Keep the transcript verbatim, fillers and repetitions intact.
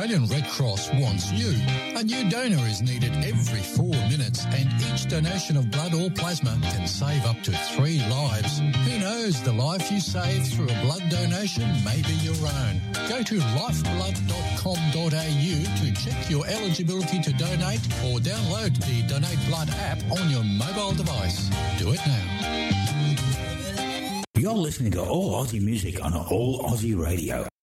Australian Red Cross wants you. A new donor is needed every four minutes and each donation of blood or plasma can save up to three lives. Who knows, the life you save through a blood donation may be your own. Go to lifeblood dot com dot a u to check your eligibility to donate or download the Donate Blood app on your mobile device. Do it now. You're listening to All Aussie Music on All Aussie Radio.